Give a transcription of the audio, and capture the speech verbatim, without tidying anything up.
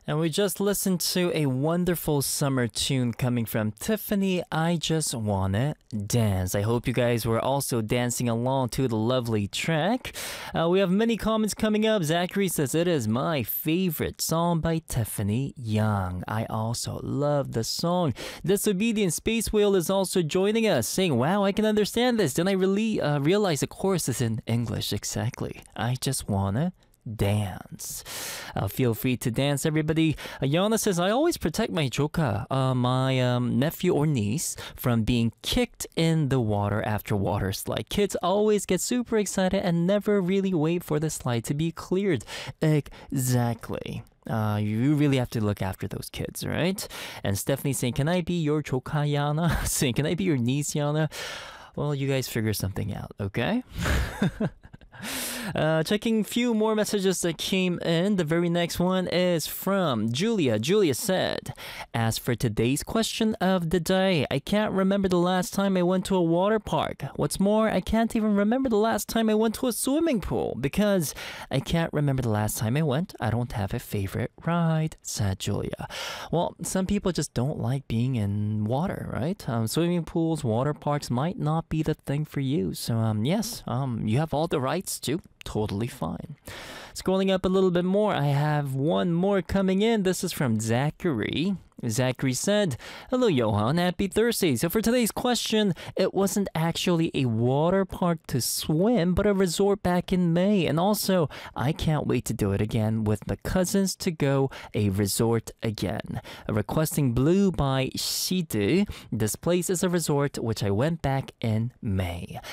And we just listened to a wonderful summer tune coming from Tiffany, I Just Wanna Dance. I hope you guys were also dancing along to the lovely track. Uh, we have many comments coming up. Zachary says, it is my favorite song by Tiffany Young. I also love the song. Disobedient Space Whale is also joining us, saying, wow, I can understand this. Then I really uh, realize the chorus is in English. Exactly. I just wanna dance. Uh, feel free to dance, everybody. Uh, Yana says, I always protect my joker, uh, my um, nephew or niece, from being kicked in the water after water slide. Kids always get super excited and never really wait for the slide to be cleared. Exactly. Uh, you really have to look after those kids, right? And Stephanie saying, can I be your joker, Yana? saying, can I be your niece, Yana? Well, you guys figure something out, okay? Uh, checking a few more messages that came in. The very next one is from Julia. Julia said, as for today's question of the day, I can't remember the last time I went to a water park. What's more, I can't even remember the last time I went to a swimming pool because I can't remember the last time I went. I don't have a favorite ride, said Julia. Well, some people just don't like being in water, right? Um, swimming pools, water parks might not be the thing for you. So, um, yes, um, you have all the rights to. Totally fine. Scrolling up a little bit more, I have one more coming in. This is from Zachary. Zachary said, hello Johan, happy Thursday. So for today's question, it wasn't actually a water park to swim, but a resort back in May. And also, I can't wait to do it again with my cousins to go a resort again. Requesting Blue by Shidu. This place is a resort which I went back in May.